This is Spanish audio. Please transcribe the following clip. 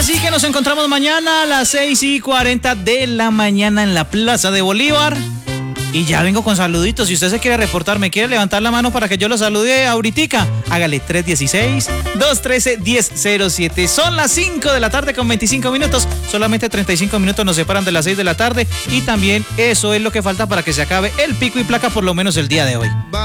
Así que nos encontramos mañana a las 6:40 de la mañana en la Plaza de Bolívar. Y ya vengo con saluditos. Si usted se quiere reportar, me quiere levantar la mano para que yo lo salude ahoritica, hágale 316-213-1007. Son las 5 de la tarde con 25 minutos. Solamente 35 minutos nos separan de las 6 de la tarde. Y también eso es lo que falta para que se acabe el pico y placa, por lo menos el día de hoy.